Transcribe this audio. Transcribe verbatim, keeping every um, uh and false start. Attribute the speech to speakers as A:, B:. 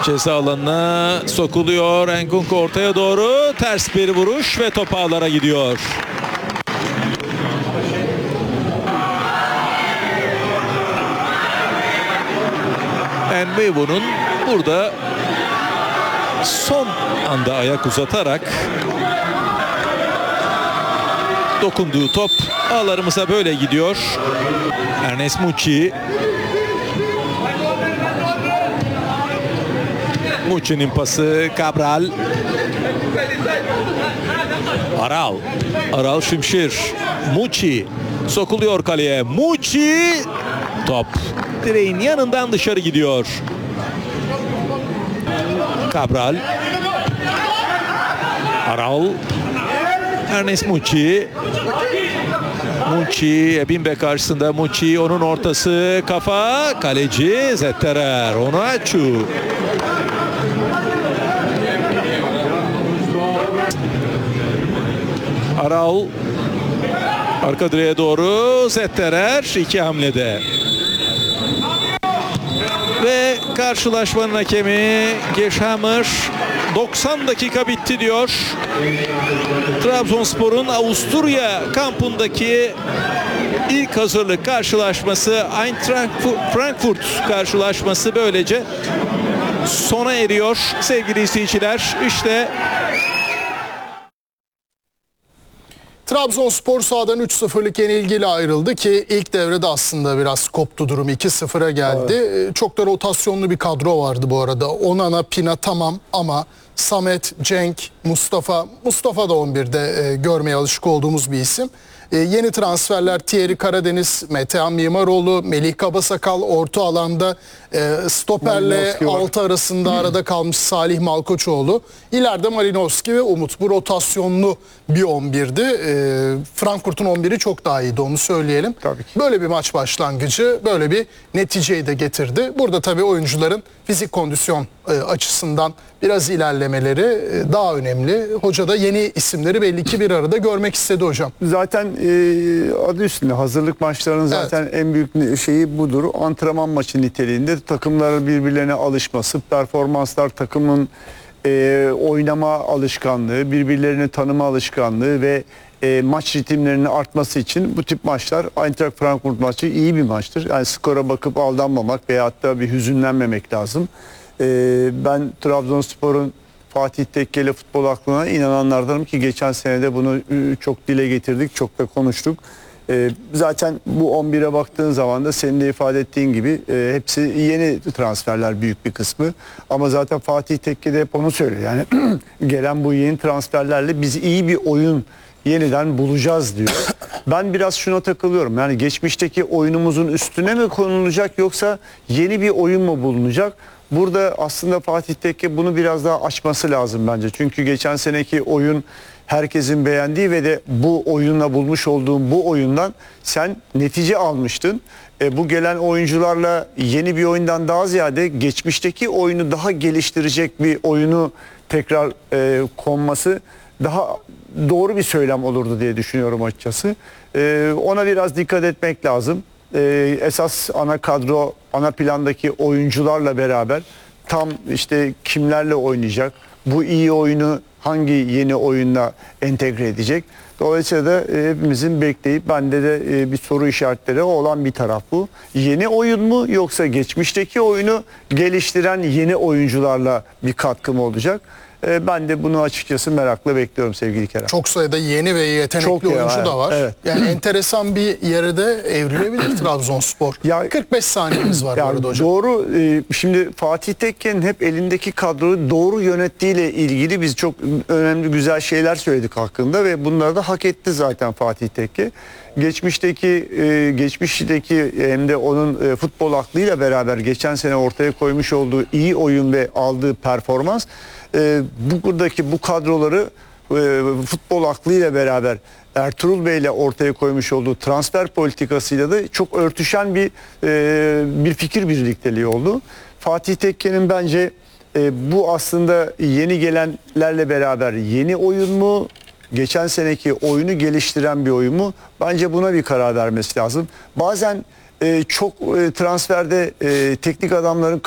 A: Ceza alanına sokuluyor. Enkunku ortaya doğru. Ters bir vuruş ve top ağlara gidiyor. Envebu'nun burada son anda ayak uzatarak dokunduğu top ağlarımıza böyle gidiyor. Ernest Muçi. Muçi'nin pası Cabral. Aral. Aral Şimşir. Muçi. Sokuluyor kaleye. Muçi. Top direğin yanından dışarı gidiyor. Cabral. Aral. Ernest Muçi. Muçi, Ebimbe karşısında Muçi, onun ortası kafa, kaleci Zetterer, Onuachu. Aral, arka direğe doğru Zetterer, iki hamlede. Ve karşılaşmanın hakemi Geşhammer, doksan dakika bitti diyor. Trabzonspor'un Avusturya kampındaki ilk hazırlık karşılaşması, Eintracht Frankfurt karşılaşması böylece sona eriyor sevgili izleyiciler. İşte
B: Trabzonspor sahadan üç sıfırlık yenilgiyle ayrıldı ki ilk devrede aslında biraz koptu durum, iki sıfıra geldi. Evet. Çok da rotasyonlu bir kadro vardı bu arada. Onana, Pina tamam ama Samet, Cenk, Mustafa, Mustafa da on birde e, görmeye alışık olduğumuz bir isim. E, yeni transferler Thierry Karadeniz, Metehan Mimaroğlu, Melih Kabasakal orta alanda, e, stoperle altı arasında arada kalmış Salih Malkoçoğlu. İleride Malinowski ve Umut. Bu rotasyonlu bir on birdi. E, Frankfurt'un on biri çok daha iyiydi, onu söyleyelim.
C: Tabii ki.
B: Böyle bir maç başlangıcı, böyle bir neticeyi de getirdi. Burada tabii oyuncuların fizik kondisyon e, açısından biraz ilerlemeleri e, daha önemli. Hoca da yeni isimleri belli ki bir arada görmek istedi hocam.
C: Zaten e, adı üstünde hazırlık maçlarının zaten evet. en büyük şeyi budur. Antrenman maçı niteliğinde takımların birbirlerine alışması, performanslar, takımın e, oynama alışkanlığı, birbirlerini tanıma alışkanlığı ve e, maç ritimlerinin artması için bu tip maçlar, Eintracht Frankfurt maçı iyi bir maçtır. Yani skora bakıp aldanmamak veya hatta bir hüzünlenmemek lazım. E, ben Trabzonspor'un Fatih Tekke futbol aklına inananlardanım ki geçen senede bunu çok dile getirdik, çok da konuştuk. Ee, zaten bu on bire baktığın zaman da senin de ifade ettiğin gibi e, hepsi yeni transferler, büyük bir kısmı. Ama zaten Fatih Tekke de hep onu söylüyor. Yani gelen bu yeni transferlerle biz iyi bir oyun yeniden bulacağız diyor. Ben biraz şuna takılıyorum. Yani geçmişteki oyunumuzun üstüne mi konulacak yoksa yeni bir oyun mu bulunacak? Burada aslında Fatih Tekke bunu biraz daha açması lazım bence. Çünkü geçen seneki oyun herkesin beğendiği ve de bu oyunla bulmuş olduğun bu oyundan sen netice almıştın. E, bu gelen oyuncularla yeni bir oyundan daha ziyade geçmişteki oyunu daha geliştirecek bir oyunu tekrar e, konması daha doğru bir söylem olurdu diye düşünüyorum açıkçası. E, ona biraz dikkat etmek lazım. Ee, esas ana kadro, ana plandaki oyuncularla beraber tam işte kimlerle oynayacak, bu iyi oyunu hangi yeni oyunla entegre edecek. Dolayısıyla da e, hepimizin bekleyip bende de e, bir soru işaretleri olan bir taraf bu. Yeni oyun mu yoksa geçmişteki oyunu geliştiren yeni oyuncularla bir katkım olacak? E, ben de bunu açıkçası merakla bekliyorum sevgili Kerem.
B: Çok sayıda yeni ve yetenekli
C: Çok
B: oyuncu
C: ya,
B: da var.
C: evet.
B: Yani enteresan bir yere de evrilebilir Trabzonspor.
C: Ya,
B: kırk beş saniyemiz var bu arada hocam.
C: Doğru. E, şimdi Fatih Tekke'nin hep elindeki kadroyu doğru yönettiğiyle ilgili biz çok önemli güzel şeyler söyledik hakkında ve bunları da hak etti zaten Fatih Tekke. Geçmişteki e, geçmişteki hem de onun e, futbol aklıyla beraber geçen sene ortaya koymuş olduğu iyi oyun ve aldığı performans e, bu buradaki bu kadroları e, futbol aklıyla beraber Ertuğrul Bey ile ortaya koymuş olduğu transfer politikasıyla da çok örtüşen bir e, bir fikir birlikteliği oldu. Fatih Tekke'nin bence e, bu aslında yeni gelenlerle beraber yeni oyun mu, geçen seneki oyunu geliştiren bir oyun mu? Bence buna bir karar vermesi lazım. Bazen e, çok e, transferde e, teknik adamların